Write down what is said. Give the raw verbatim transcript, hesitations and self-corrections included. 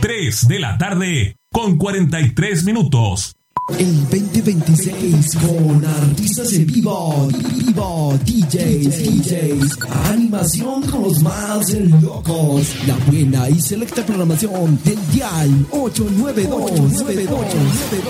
tres de la tarde con cuarenta y tres minutos. El veinte veintiséis con artistas en vivo, vivo, D Js, D Js, animación con los más locos, la buena y selecta programación del Dial ocho nueve dos.